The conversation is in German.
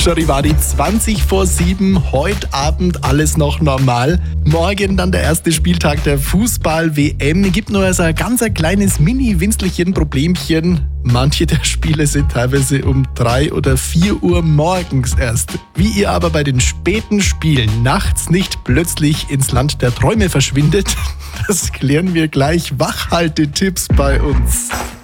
Charivari, 20:07, heute Abend alles noch normal. Morgen dann der erste Spieltag der Fußball-WM. Gibt nur so ein ganz kleines mini-winzlichen Problemchen. Manche der Spiele sind teilweise um 3 oder 4 Uhr morgens erst. Wie ihr aber bei den späten Spielen nachts nicht plötzlich ins Land der Träume verschwindet, das klären wir gleich. Wachhaltetipps bei uns.